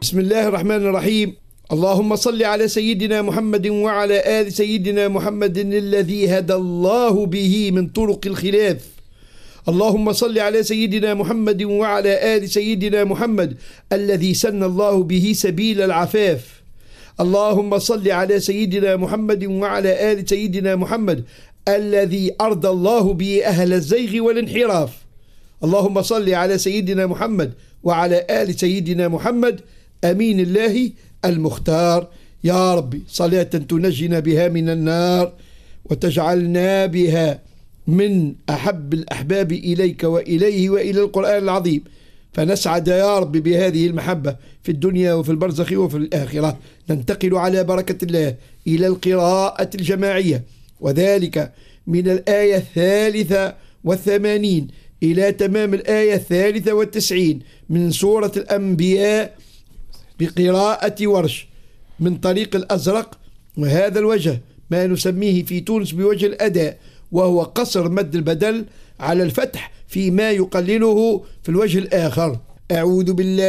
بسم الله الرحمن الرحيم. اللهم صل على سيدنا محمد وعلى آل سيدنا محمد الذي هدى الله به من طرق الخلاف. اللهم صل على سيدنا محمد وعلى آل سيدنا محمد الذي سن الله به سبيل العفاف. اللهم صل على سيدنا محمد وعلى آل سيدنا محمد الذي أرضى الله به أهل الزيغ والانحراف. اللهم صل على سيدنا محمد وعلى آل سيدنا محمد أمين الله المختار. يا ربي صلاة تنجينا بها من النار وتجعلنا بها من أحب الأحباب إليك وإليه وإلى القرآن العظيم، فنسعد يا رب بهذه المحبة في الدنيا وفي البرزخ وفي الآخرة. ننتقل على بركة الله إلى القراءة الجماعية، وذلك من الآية 83 إلى تمام الآية 93 من سورة الأنبياء بقراءة ورش من طريق الأزرق. وهذا الوجه ما نسميه في تونس بوجه الأداء، وهو قصر مد البدل على الفتح فيما يقلله في الوجه الآخر. أعوذ بالله